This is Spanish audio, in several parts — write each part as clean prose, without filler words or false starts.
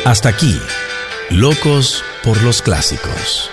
Hasta aquí, Locos por los Clásicos.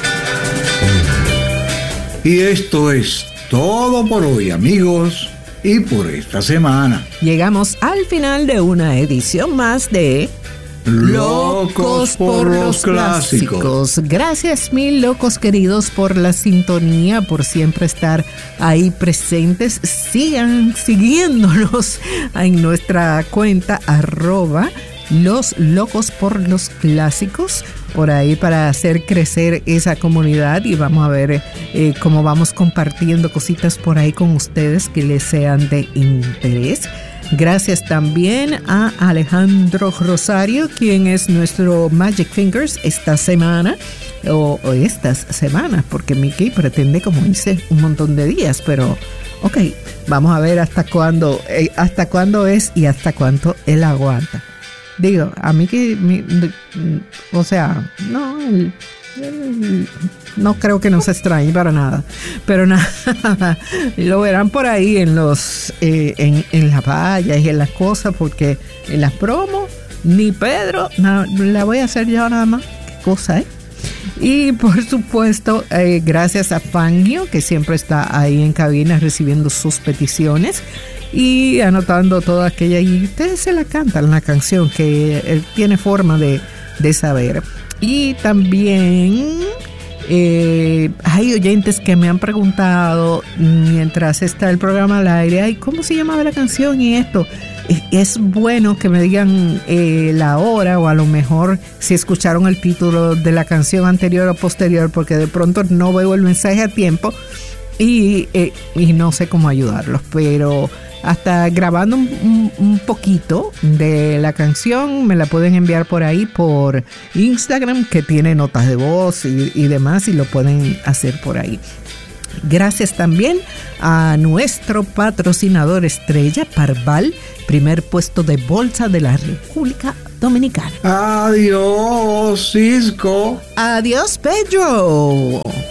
Y esto es todo por hoy, amigos, y por esta semana. Llegamos al final de una edición más de Locos por los Clásicos. Gracias mil, locos queridos, por la sintonía, por siempre estar ahí presentes. Sigan siguiéndonos en nuestra cuenta @Los Locos por los Clásicos, por ahí, para hacer crecer esa comunidad, y vamos a ver cómo vamos compartiendo cositas por ahí con ustedes que les sean de interés. Gracias también a Alejandro Rosario, quien es nuestro Magic Fingers esta semana, o estas semanas, porque Mickey pretende, como dice, un montón de días, pero ok, vamos a ver hasta cuándo es y hasta cuánto él aguanta. Digo, a mí que, o sea, no creo que nos extrañe para nada, pero nada, lo verán por ahí en las vallas y en las cosas, porque en las promos, ni Pedro, la voy a hacer yo nada más, qué cosa, ¿eh? Y por supuesto, gracias a Fangio, que siempre está ahí en cabina recibiendo sus peticiones y anotando toda aquella, y ustedes se la cantan la canción, que él tiene forma de saber. Y también hay oyentes que me han preguntado mientras está el programa al aire, ay, ¿cómo se llamaba la canción y esto? Es bueno que me digan la hora, o a lo mejor si escucharon el título de la canción anterior o posterior, porque de pronto no veo el mensaje a tiempo y no sé cómo ayudarlos, pero hasta grabando un poquito de la canción me la pueden enviar por ahí por Instagram, que tiene notas de voz y demás, y lo pueden hacer por ahí. Gracias también a nuestro patrocinador estrella, Parval, primer puesto de bolsa de la República Dominicana. Adiós, Cisco. Adiós, Pedro.